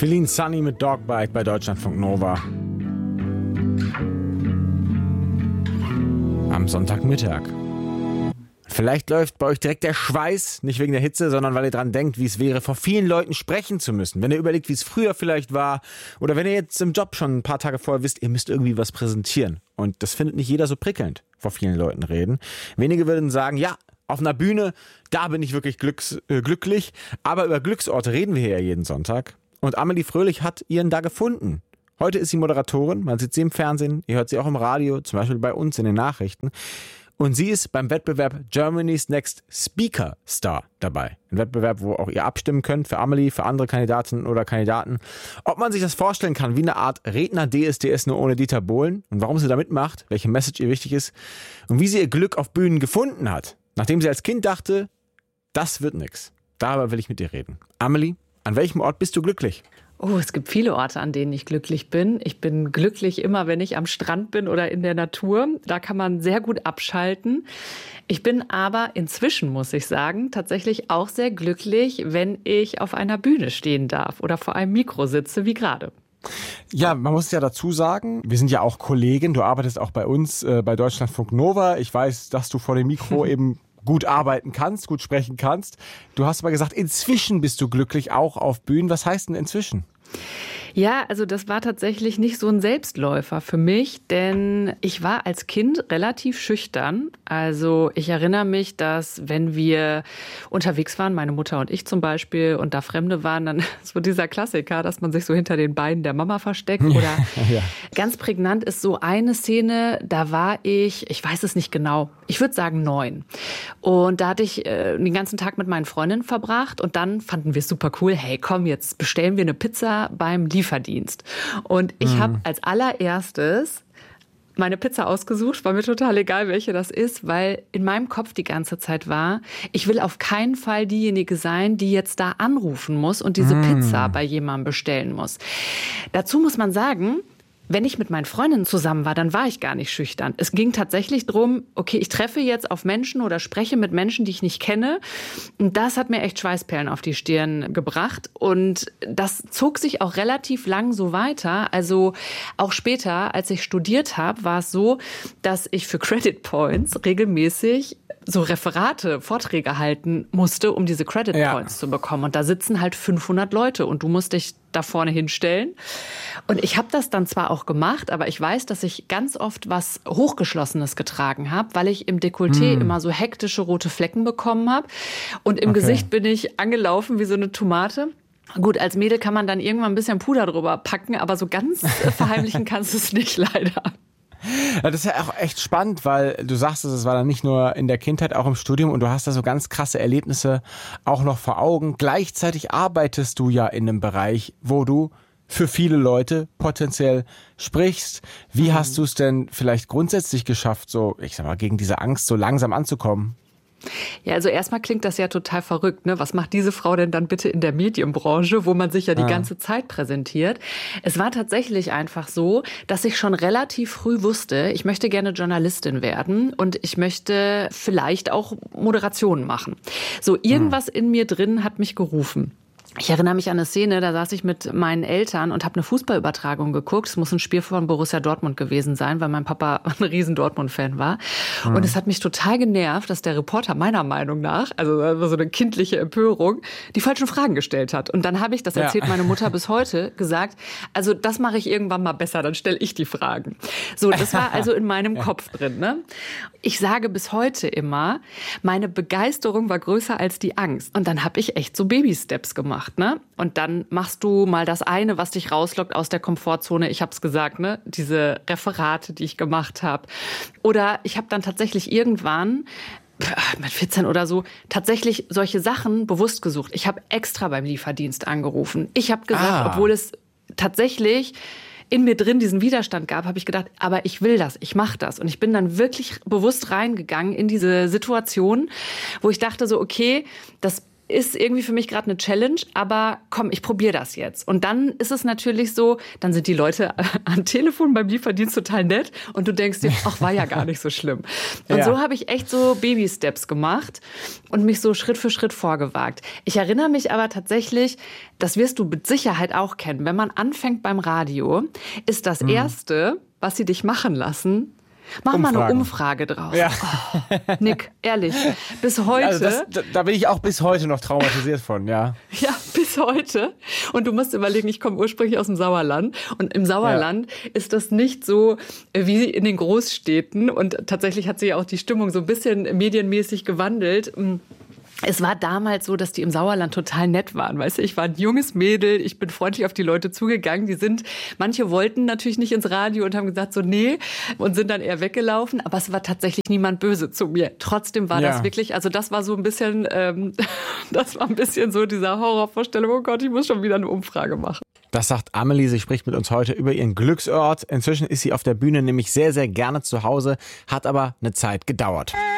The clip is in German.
Feeling Sunny mit Dogbike bei Deutschlandfunk Nova. Am Sonntagmittag. Vielleicht läuft bei euch direkt der Schweiß, nicht wegen der Hitze, sondern weil ihr dran denkt, wie es wäre, vor vielen Leuten sprechen zu müssen. Wenn ihr überlegt, wie es früher vielleicht war oder wenn ihr jetzt im Job schon ein paar Tage vorher wisst, ihr müsst irgendwie was präsentieren. Und das findet nicht jeder so prickelnd, vor vielen Leuten reden. Wenige würden sagen, ja, auf einer Bühne, da bin ich wirklich glücklich. Aber über Glücksorte reden wir hier ja jeden Sonntag. Und Amelie Fröhlich hat ihren da gefunden. Heute ist sie Moderatorin, man sieht sie im Fernsehen, ihr hört sie auch im Radio, zum Beispiel bei uns in den Nachrichten. Und sie ist beim Wettbewerb Germany's Next Speaker Star dabei. Ein Wettbewerb, wo auch ihr abstimmen könnt für Amelie, für andere Kandidatinnen oder Kandidaten. Ob man sich das vorstellen kann wie eine Art Redner-DSDS nur ohne Dieter Bohlen und warum sie da mitmacht, welche Message ihr wichtig ist und wie sie ihr Glück auf Bühnen gefunden hat, nachdem sie als Kind dachte, das wird nix. Darüber will ich mit dir reden. Amelie, an welchem Ort bist du glücklich? Oh, es gibt viele Orte, an denen ich glücklich bin. Ich bin glücklich immer, wenn ich am Strand bin oder in der Natur. Da kann man sehr gut abschalten. Ich bin aber inzwischen, muss ich sagen, tatsächlich auch sehr glücklich, wenn ich auf einer Bühne stehen darf oder vor einem Mikro sitze, wie gerade. Ja, man muss ja dazu sagen, wir sind ja auch Kollegen. Du arbeitest auch bei uns, bei Deutschlandfunk Nova. Ich weiß, dass du vor dem Mikro eben gut arbeiten kannst, gut sprechen kannst. Du hast aber gesagt, inzwischen bist du glücklich, auch auf Bühnen. Was heißt denn inzwischen? Ja, also das war tatsächlich nicht so ein Selbstläufer für mich, denn ich war als Kind relativ schüchtern. Also ich erinnere mich, dass wenn wir unterwegs waren, meine Mutter und ich zum Beispiel, und da Fremde waren, dann so dieser Klassiker, dass man sich so hinter den Beinen der Mama versteckt. Oder ja. Ganz prägnant ist so eine Szene, da war ich weiß es nicht genau, ich würde sagen 9. Und da hatte ich den ganzen Tag mit meinen Freundinnen verbracht und dann fanden wir es super cool. Hey, komm, jetzt bestellen wir eine Pizza beim Lieferdienst. Und ich habe als allererstes meine Pizza ausgesucht, war mir total egal, welche das ist, weil in meinem Kopf die ganze Zeit war, ich will auf keinen Fall diejenige sein, die jetzt da anrufen muss und diese Pizza bei jemandem bestellen muss. Dazu muss man sagen, wenn ich mit meinen Freundinnen zusammen war, dann war ich gar nicht schüchtern. Es ging tatsächlich darum, okay, ich treffe jetzt auf Menschen oder spreche mit Menschen, die ich nicht kenne. Und das hat mir echt Schweißperlen auf die Stirn gebracht. Und das zog sich auch relativ lang so weiter. Also auch später, als ich studiert habe, war es so, dass ich für Credit Points regelmäßig so Referate, Vorträge halten musste, um diese Credit Points zu bekommen. Und da sitzen halt 500 Leute und du musst dich da vorne hinstellen. Und ich habe das dann zwar auch gemacht, aber ich weiß, dass ich ganz oft was Hochgeschlossenes getragen habe, weil ich im Dekolleté immer so hektische rote Flecken bekommen habe. Und im Gesicht bin ich angelaufen wie so eine Tomate. Gut, als Mädel kann man dann irgendwann ein bisschen Puder drüber packen, aber so ganz verheimlichen kannst du es nicht, leider. Ja, das ist ja auch echt spannend, weil du sagst, es war dann nicht nur in der Kindheit, auch im Studium und du hast da so ganz krasse Erlebnisse auch noch vor Augen. Gleichzeitig arbeitest du ja in einem Bereich, wo du für viele Leute potenziell sprichst. Wie hast du es denn vielleicht grundsätzlich geschafft, so, ich sag mal, gegen diese Angst so langsam anzukommen? Ja, also erstmal klingt das ja total verrückt, ne? Was macht diese Frau denn dann bitte in der Medienbranche, wo man sich ja die ganze Zeit präsentiert? Es war tatsächlich einfach so, dass ich schon relativ früh wusste, ich möchte gerne Journalistin werden und ich möchte vielleicht auch Moderationen machen. So, irgendwas in mir drin hat mich gerufen. Ich erinnere mich an eine Szene, da saß ich mit meinen Eltern und habe eine Fußballübertragung geguckt. Es muss ein Spiel von Borussia Dortmund gewesen sein, weil mein Papa ein riesen Dortmund-Fan war. Und es hat mich total genervt, dass der Reporter meiner Meinung nach, also das war so eine kindliche Empörung, die falschen Fragen gestellt hat. Und dann habe ich, das erzählt meine Mutter bis heute, gesagt, also das mache ich irgendwann mal besser, dann stelle ich die Fragen. So, das war also in meinem Kopf drin, ne? Ich sage bis heute immer, meine Begeisterung war größer als die Angst. Und dann habe ich echt so Baby-Steps gemacht. Ne? Und dann machst du mal das eine, was dich rauslockt aus der Komfortzone. Ich habe es gesagt, ne? Diese Referate, die ich gemacht habe. Oder ich habe dann tatsächlich irgendwann mit 14 oder so tatsächlich solche Sachen bewusst gesucht. Ich habe extra beim Lieferdienst angerufen. Ich habe gesagt, obwohl es tatsächlich in mir drin diesen Widerstand gab, habe ich gedacht, aber ich will das, ich mache das. Und ich bin dann wirklich bewusst reingegangen in diese Situation, wo ich dachte so, okay, das ist irgendwie für mich gerade eine Challenge, aber komm, ich probiere das jetzt. Und dann ist es natürlich so, dann sind die Leute am Telefon beim Lieferdienst total nett und du denkst dir, ach, war ja gar nicht so schlimm. Und so habe ich echt so Baby-Steps gemacht und mich so Schritt für Schritt vorgewagt. Ich erinnere mich aber tatsächlich, das wirst du mit Sicherheit auch kennen, wenn man anfängt beim Radio, ist das Erste, was sie dich machen lassen, mach mal eine Umfrage draus. Ja. Oh, Nick, ehrlich, bis heute. Also da bin ich auch bis heute noch traumatisiert von, ja. Ja, bis heute. Und du musst überlegen, ich komme ursprünglich aus dem Sauerland. Und im Sauerland ist das nicht so wie in den Großstädten. Und tatsächlich hat sich auch die Stimmung so ein bisschen medienmäßig gewandelt. Es war damals so, dass die im Sauerland total nett waren. Weißt du, ich war ein junges Mädel, ich bin freundlich auf die Leute zugegangen. Manche wollten natürlich nicht ins Radio und haben gesagt so, nee, und sind dann eher weggelaufen. Aber es war tatsächlich niemand böse zu mir. Trotzdem war das wirklich, also das war so ein bisschen, das war ein bisschen so dieser Horrorvorstellung, oh Gott, ich muss schon wieder eine Umfrage machen. Das sagt Amelie, sie spricht mit uns heute über ihren Glücksort. Inzwischen ist sie auf der Bühne nämlich sehr, sehr gerne zu Hause, hat aber eine Zeit gedauert.